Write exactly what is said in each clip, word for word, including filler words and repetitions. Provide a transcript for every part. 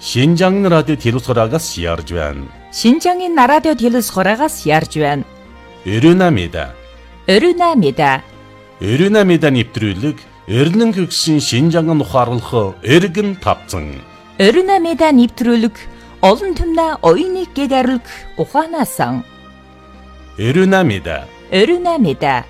Шинжааны радио телевизоогоос ярьж байна. Шинжааны радио телевизоогоос ярьж байна. Өрөнамида. Өрөнамида. Өрөнамида нэвтрүүлэг Эрдэнэ хөгсөн Шинжааны ухаарлах эргэн тавцан. Өрөнамида нэвтрүүлэг олон түмнэ оюуныг гэгэрлэг ухаанасан. Өрөнамида. Өрөнамида.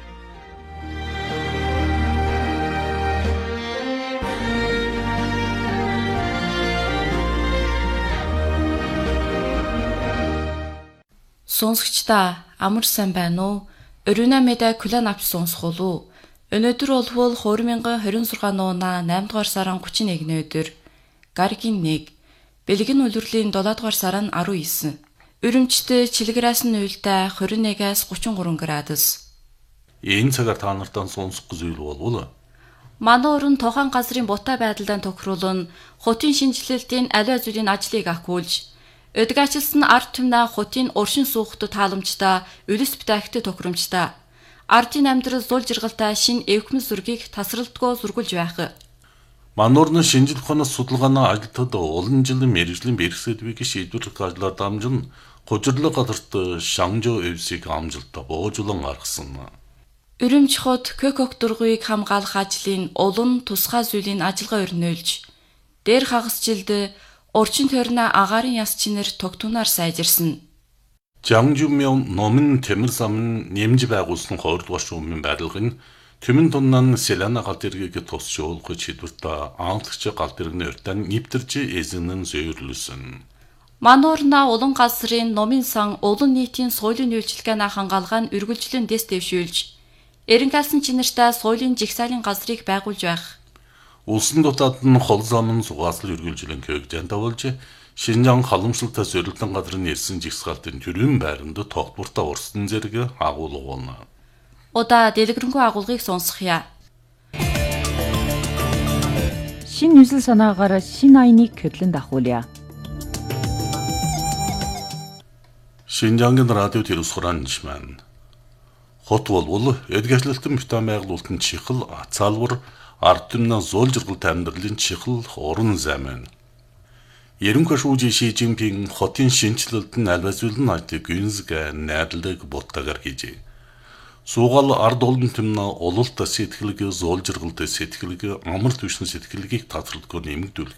Сонсогчдаа амар сайн байна уу? Өрөнамида клан авч сонсох уу? Өнөөдөр болвол two thousand twenty-six оноо eight дугаар сарын thirty-one-ны өдөр Гаргийн нэг, Бэлгэн үлрэлийн seven дугаар сарын nineteen. Өрөмчтэй чилгэрээс нь уйлтай twenty-one-аас thirty-three градус. Энэ цагаар та нартай сонсох зүйл болвол манай өрн тохон газрын бутай байдлаа тохируулн хотын шинжилэлтийн аливаа зүйлийн ажлыг ахиулж өдгөөчлсөн ард түмнээ хотын уршин суухад тааламжтай, үлэс бүтээгт тохиромжтой. Ардын амьдрал зул жаргалтай шин эвхмэл зургийг тасралтгүй зургуулж байх. Мануурны шинжлэх ухаанаас судалгааны ажилтнууд олон жилийн мэргэжлийн бэрхшээлийг шийдвэрлэх ажлаар дамжин гужирлог газарт Шанжо өвсийг амжилттай боожулан гаргасан. Өрөмч хот Көкөк дургуйг хамгаалах ажлын улан тусгай зүйлийн ажиллагаа өрнөөлж, дээр хагасжилд Орчин тойрны агаарын яс чинэр тогтунаар сайжирсан. Жангжумын номын тэмэр зам нэмж байгуулсан two дугаар шуумын байрлалын Тэмэн туннан Селана галт иргээг тусшуулах шийдвэртээ аавлагч галт иргэний урьдаа нэвтэрч эзэн нь зөвөрлөсөн. Мануурна улан газрын номын сан улан нийтийн соёлын үйлчилгээний хангаалгаан үргэлжлэн дэс дэвшүүлж, эренхайлсан чинэртэй соёлын жигсаалын газрыг байгуулж байх. Улсын дотоод нь хол замын сугаасл үргэлжлэн көгжэн тавуулж Шинжаан халамжлалтай зориулсан газрын ирсэн жигсаалтын төрийн байранд тогтвортой урсан зэрэг агуулгуна. Удаа дэлгэрэнгүй агуулгыг сонсхъя. Шин үзэл санаагаар шин аяныг хөдлөн дахуулъя. Шинжааны радио телевизоогоос хот болвол эдгэрлэлтэн битэн байгуулалтын чихэл цаалбар ард түмнээ зуул жаргалтай амьдралын чихэл уран зам. Ерөнхий шүүжи Ши Жинпин хотын шинжилэлтэн аль эсвэл ажлыг гүнзг найдалдаг буттагаар хийжээ. Суугаал ард олон түмнээ улалт сэтгэлэг, зуул жаргалтай сэтгэлэг, амар түвшин сэтгэлгийг татварлахгүй нэмэгдүүлэх